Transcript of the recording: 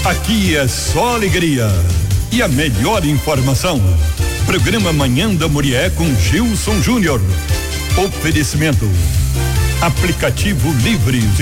Aqui é só alegria e a melhor informação. Programa Manhã da Murié com Gilson Júnior. Oferecimento. Aplicativo Livre.